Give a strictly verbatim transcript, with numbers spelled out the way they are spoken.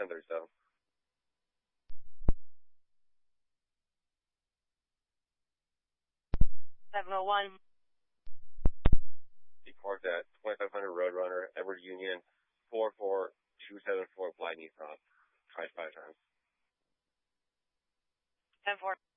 ten thirty seven. seven oh one. Be parked at twenty-five hundred Roadrunner, Edward Union, four four two seven four, Blythe Nissan. Try five times. ten four.